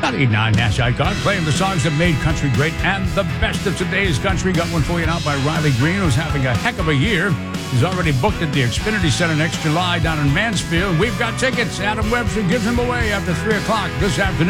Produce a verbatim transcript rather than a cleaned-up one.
ninety-nine Nash Icon, playing the songs that made country great and the best of today's country. Got one for you now by Riley Green, who's having a heck of a year. He's already booked at the Xfinity Center next July down in Mansfield. We've got tickets. Adam Webster gives them away after three o'clock this afternoon.